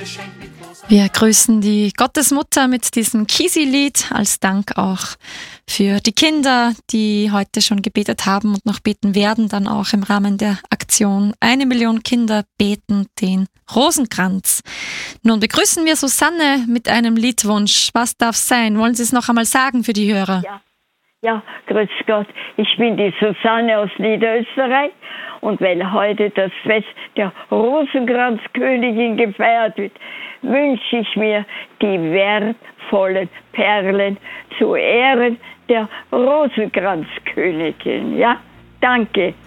Wir grüßen die Gottesmutter mit diesem Kisi-Lied als Dank auch für die Kinder, die heute schon gebetet haben und noch beten werden, dann auch im Rahmen der Aktion 1 Million Kinder beten den Rosenkranz. Nun begrüßen wir Susanne mit einem Liedwunsch. Was darf sein? Wollen Sie es noch einmal sagen für die Hörer? Ja, grüß Gott. Ich bin die Susanne aus Niederösterreich und weil heute das Fest der Rosenkranzkönigin gefeiert wird, wünsche ich mir die wertvollen Perlen zu Ehren der Rosenkranzkönigin. Ja, danke.